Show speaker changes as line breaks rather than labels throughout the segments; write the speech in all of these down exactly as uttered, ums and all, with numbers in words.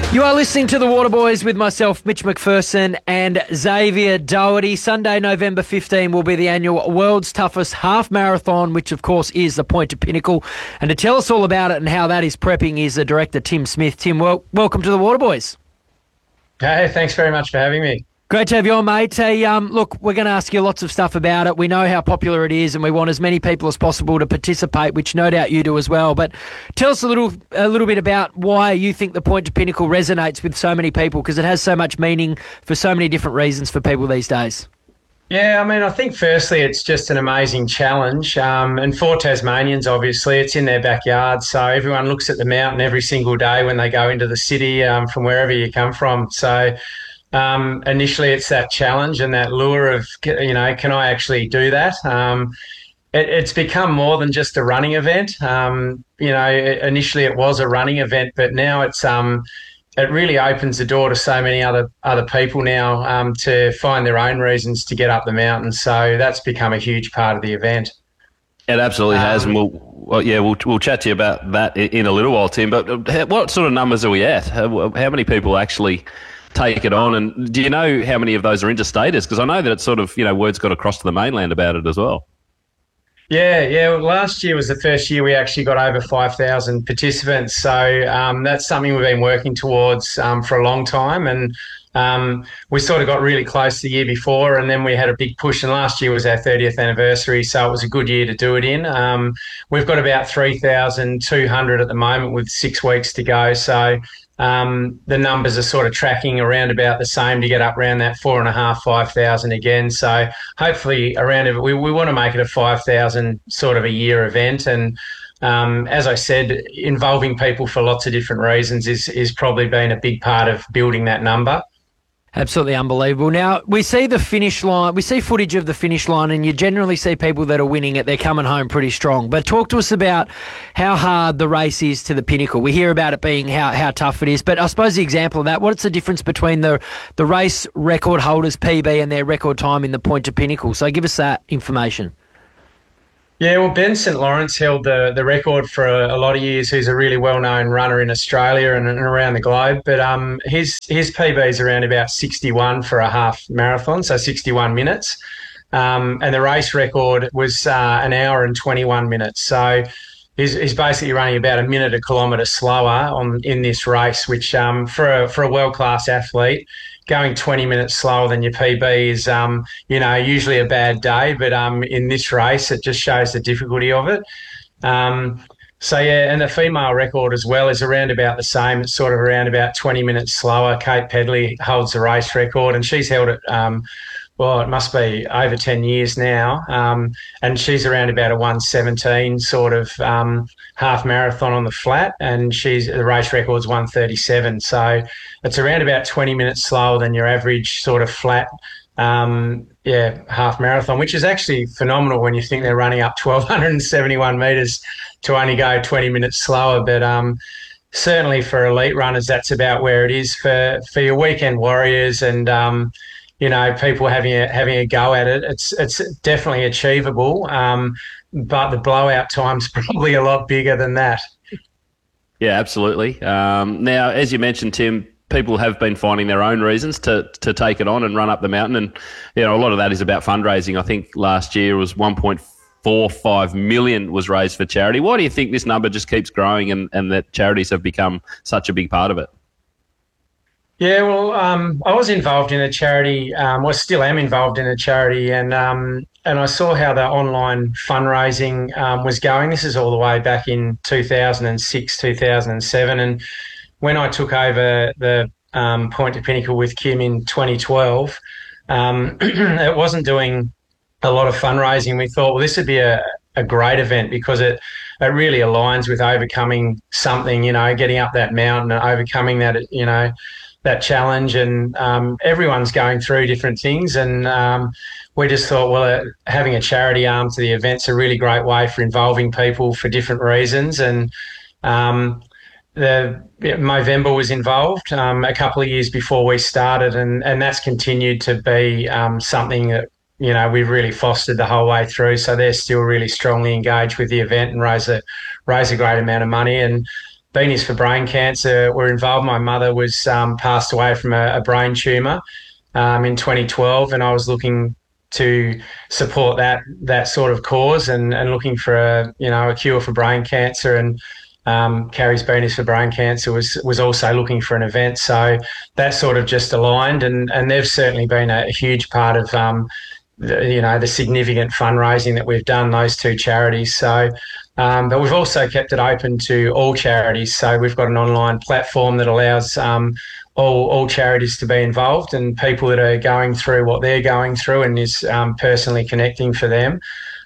You are listening to The Waterboys with myself, Mitch McPherson, and Xavier Doherty. Sunday, November fifteenth will be the annual World's Toughest Half Marathon, which of course is the Point to Pinnacle. And to tell us all about it and how that is prepping is the director, Tim Smith. Tim, well, welcome to The Waterboys.
Hey, thanks very much for having me.
Great to have you on, mate. Hey, um, look, we're going to ask you lots of stuff about it. We know how popular it is, and we want as many people as possible to participate, which no doubt you do as well. But tell us a little, a little bit about why you think the Point to Pinnacle resonates with so many people, because it has so much meaning for so many different reasons for people these days.
Yeah, I mean, I think firstly it's just an amazing challenge. Um, and for Tasmanians, obviously, it's in their backyard. So everyone looks at the mountain every single day when they go into the city um, from wherever you come from. So um, initially it's that challenge and that lure of, you know, can I actually do that? Um, it, it's become more than just a running event. Um, you know, initially it was a running event, but now it's... Um, it really opens the door to so many other other people now um, to find their own reasons to get up the mountain. So that's become a huge part of the event.
It absolutely
um,
has, and we'll well, yeah we'll we'll chat to you about that in a little while, Tim. But what sort of numbers are we at? How, how many people actually take it on, and do you know how many of those are interstaters? Because I know that it's sort of, you know, word's got across to the mainland about it as well.
Yeah, yeah. Well, last year was the first year we actually got over five thousand participants. So um, that's something we've been working towards um, for a long time. And um, we sort of got really close the year before, and then we had a big push. And last year was our thirtieth anniversary, so it was a good year to do it in. Um, we've got about three thousand two hundred at the moment with six weeks to go. So Um, the numbers are sort of tracking around about the same to get up around that four and a half, five thousand again. So hopefully around it, we, we want to make it a five thousand sort of a year event. And um, as I said, involving people for lots of different reasons is, is probably been a big part of building that number.
Absolutely unbelievable. Now, we see the finish line, we see footage of the finish line, and you generally see people that are winning it, they're coming home pretty strong. But talk to us about how hard the race is to the pinnacle. We hear about it being how, how tough it is, but I suppose the example of that, what's the difference between the, the race record holders, P B, and their record time in the Point to Pinnacle? So give us that information.
Yeah, well, Ben Saint Lawrence held the, the record for a, a lot of years. He's a really well-known runner in Australia and, and around the globe. But um, his his P B is around about sixty-one for a half marathon, so sixty-one minutes. Um, and the race record was uh, an hour and twenty-one minutes. So he's, he's basically running about a minute a kilometre slower on in this race, which um, for a, for a world-class athlete, going twenty minutes slower than your P B is, um, you know, usually a bad day. But um, in this race, it just shows the difficulty of it. Um, so, yeah, and the female record as well is around about the same. It's sort of around about twenty minutes slower. Kate Pedley holds the race record, and she's held it, um, well, it must be over ten years now. Um, and she's around about a one seventeen sort of um, half marathon on the flat, and she's the race record's one thirty-seven. So it's around about twenty minutes slower than your average sort of flat, um, yeah, half marathon, which is actually phenomenal when you think they're running up one thousand two hundred seventy-one metres to only go twenty minutes slower. But um, certainly for elite runners, that's about where it is. For for your weekend warriors and um, you know, people having a, having a go at it, it's it's definitely achievable. Um, but the blowout time's probably a lot bigger than that.
Yeah, absolutely. Um, now, as you mentioned, Tim, people have been finding their own reasons to to take it on and run up the mountain, and you know, a lot of that is about fundraising. I think last year was one point four five million was raised for charity. Why do you think this number just keeps growing, and, and that charities have become such a big part of it?
Yeah, well, um, I was involved in a charity, um, well, still am involved in a charity, and um, and I saw how the online fundraising um, was going. This is all the way back in two thousand six, two thousand seven, and when I took over the um, Point to Pinnacle with Kim in twenty twelve, um, it wasn't doing a lot of fundraising. We thought, well, this would be a, a great event because it it really aligns with overcoming something, you know, getting up that mountain and overcoming that, you know, that challenge, and um, everyone's going through different things, and um, we just thought, well, uh, having a charity arm to the event's a really great way for involving people for different reasons. And um, the yeah, Movember was involved um, a couple of years before we started, and, and that's continued to be um, something that, you know, we've really fostered the whole way through. So they're still really strongly engaged with the event and raise a raise a great amount of money. And Beanies for Brain Cancer were involved. My mother was um, passed away from a, a brain tumour um, in twenty twelve, and I was looking to support that that sort of cause and, and looking for a you know a cure for brain cancer. And um, Carrie's Beanies for Brain Cancer was was also looking for an event, so that sort of just aligned, and and they've certainly been a, a huge part of um, the, you know the significant fundraising that we've done, those two charities. So. Um, but we've also kept it open to all charities. So we've got an online platform that allows um, all, all charities to be involved, and people that are going through what they're going through and is um, personally connecting for them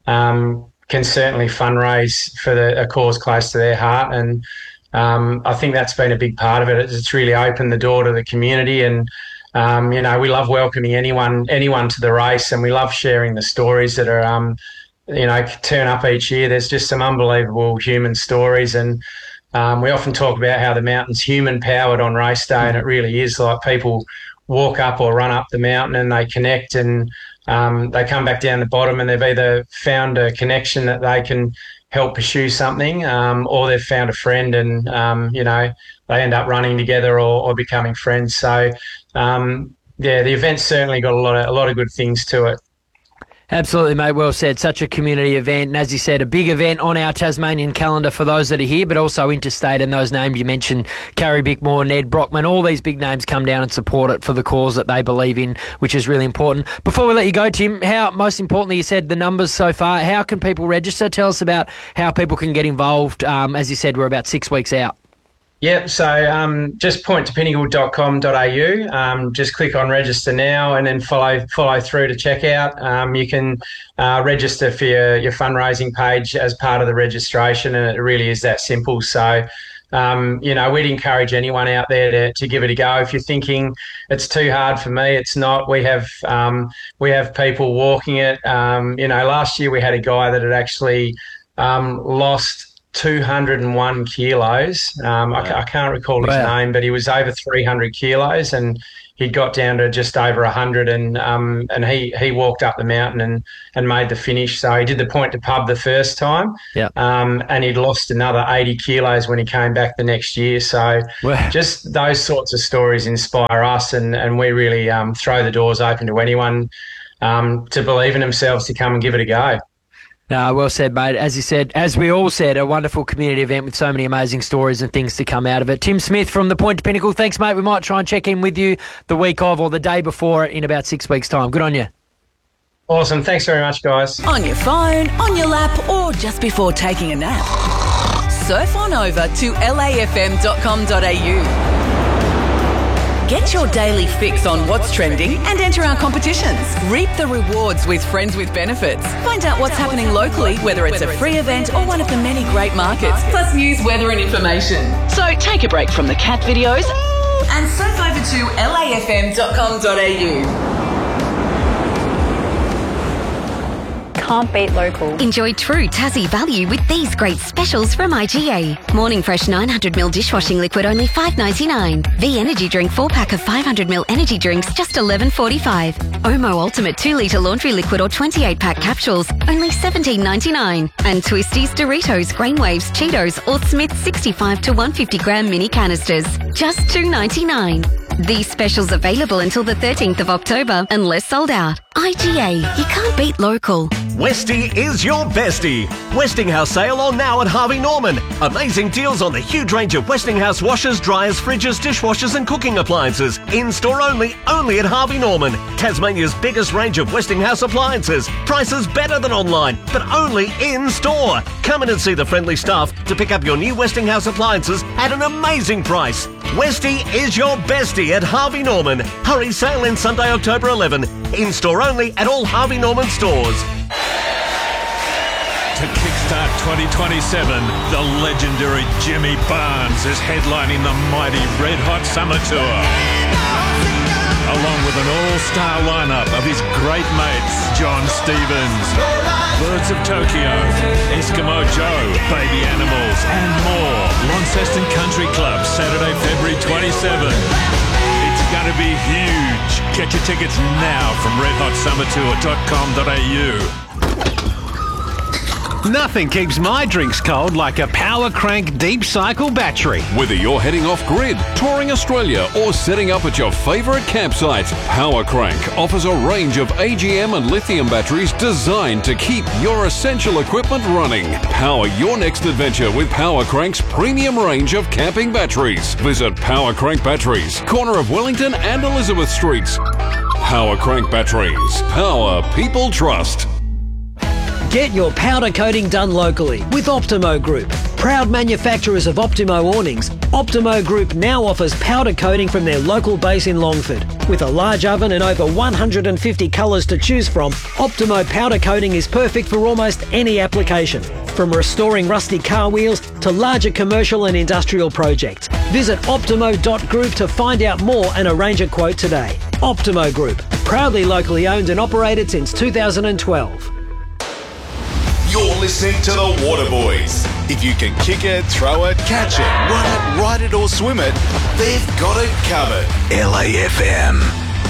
um, can certainly fundraise for the, a cause close to their heart. And um, I think that's been a big part of it. It's really opened the door to the community, and um, you know we love welcoming anyone anyone to the race, and we love sharing the stories that are um, you know, turn up each year. There's just some unbelievable human stories, and um, we often talk about how the mountain's human-powered on race day, and it really is. Like, people walk up or run up the mountain and they connect, and um, they come back down the bottom, and they've either found a connection that they can help pursue something, um, or they've found a friend, and um, you know they end up running together or, or becoming friends. So um, yeah, the event's certainly got a lot of a lot of good things to it.
Absolutely, mate. Well said. Such a community event. And as you said, a big event on our Tasmanian calendar for those that are here, but also interstate. And those names you mentioned, Carrie Bickmore, Ned Brockman, all these big names come down and support it for the cause that they believe in, which is really important. Before we let you go, Tim, how, most importantly, you said the numbers so far. How can people register? Tell us about how people can get involved. Um, as you said, we're about six weeks out.
Yep, so um, just point to pinnacle dot com dot a u, um, just click on register now and then follow follow through to checkout. Um, you can uh, register for your, your fundraising page as part of the registration, and it really is that simple. So, um, you know, we'd encourage anyone out there to, to give it a go. If you're thinking it's too hard for me, it's not. We have um, we have people walking it. Um, you know, last year we had a guy that had actually um, lost two hundred one kilos. Um, I, I can't recall his wow. name, but he was over three hundred kilos, and he got down to just over one hundred, and um, and he, he walked up the mountain and, and made the finish. So he did the point to pub the first time,
yeah.
um, and he'd lost another eighty kilos when he came back the next year. So
wow.
just those sorts of stories inspire us, and, and we really um, throw the doors open to anyone um, to believe in themselves to come and give it a go.
No, well said, mate. As you said, as we all said, a wonderful community event with so many amazing stories and things to come out of it. Tim Smith from the Point to Pinnacle. Thanks, mate. We might try and check in with you the week of or the day before in about six weeks' time. Good on you.
Awesome. Thanks very much, guys.
On your phone, on your lap, or just before taking a nap. Surf on over to L A F M dot com dot a u. Get your daily fix on what's trending and enter our competitions. Reap the rewards with Friends with Benefits. Find out what's happening locally, whether it's a free event or one of the many great markets, plus news, weather and information. So take a break from the cat videos and surf over to L A F M dot com dot a u.
Can't beat local.
Enjoy true Tassie value with these great specials from I G A. Morning Fresh nine hundred milliliter dishwashing liquid only five dollars ninety-nine. V Energy Drink four pack of five hundred milliliter energy drinks just eleven forty-five. Omo Ultimate two litre laundry liquid or twenty-eight pack capsules only seventeen ninety-nine. And Twisties, Doritos, Grainwaves, Cheetos or Smith's sixty-five to one hundred fifty gram mini canisters just two ninety-nine. These specials available until the thirteenth of October unless sold out. I G A, you can't beat local.
Westie is your bestie. Westinghouse sale on now at Harvey Norman. Amazing deals on the huge range of Westinghouse washers, dryers, fridges, dishwashers and cooking appliances. In-store only, only at Harvey Norman. Tasmania's biggest range of Westinghouse appliances. Prices better than online, but only in-store. Come in and see the friendly staff to pick up your new Westinghouse appliances at an amazing price. Westie is your bestie at Harvey Norman. Hurry, sale in Sunday, October eleventh. In-store only at all Harvey Norman stores.
To kickstart twenty twenty-seven, the legendary Jimmy Barnes is headlining the mighty Red Hot Summer Tour. Along with an all-star lineup of his great mates, John Stevens, Birds of Tokyo, Eskimo Joe, Baby Animals, and more. Launceston Country Club, Saturday, February twenty-seventh. It's going to be huge. Get your tickets now from red hot summer tour dot com dot a u.
Nothing keeps my drinks cold like a Power Crank Deep Cycle battery.
Whether you're heading off-grid, touring Australia or setting up at your favourite campsite, Power Crank offers a range of A G M and lithium batteries designed to keep your essential equipment running. Power your next adventure with Power Crank's premium range of camping batteries. Visit Power Crank Batteries, corner of Wellington and Elizabeth Streets. Power Crank Batteries. Power people trust.
Get your powder coating done locally with Optimo Group. Proud manufacturers of Optimo awnings, Optimo Group now offers powder coating from their local base in Longford. With a large oven and over one hundred fifty colours to choose from, Optimo powder coating is perfect for almost any application. From restoring rusty car wheels to larger commercial and industrial projects. Visit optimo dot group to find out more and arrange a quote today. Optimo Group, proudly locally owned and operated since two thousand twelve.
You're listening to the Waterboys. If you can kick it, throw it, catch it, run it, ride it or swim it, they've got it covered. L A F M.